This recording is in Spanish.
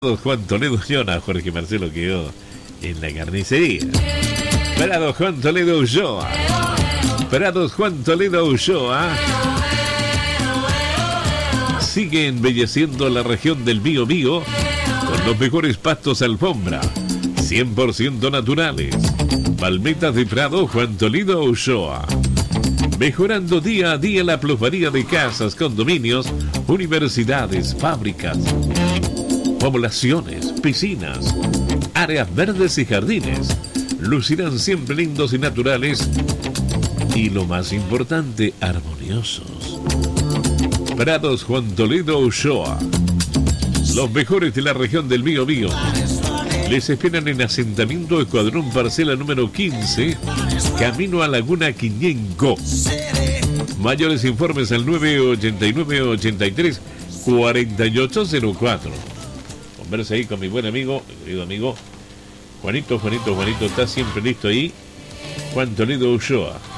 Juan Toledo Ulloa, Jorge Marcelo quedó en la carnicería. Prados Juan Toledo Ulloa. Prados Juan Toledo Ulloa sigue embelleciendo la región del Biobío con los mejores pastos alfombra, 100% naturales. Palmetas de Prado Juan Toledo Ulloa. Mejorando día a día la plusvalía de casas, condominios, universidades, fábricas, poblaciones, piscinas, áreas verdes y jardines. Lucirán siempre lindos y naturales y, lo más importante, armoniosos. Prados Juan Toledo Ulloa, los mejores de la región del Biobío. Les esperan en asentamiento Escuadrón Parcela número 15, camino a Laguna Quiñenco. Mayores informes al 989-83-4804. Conversa ahí con mi buen amigo, mi querido amigo Juanito está siempre listo ahí. Juan Toledo Ulloa.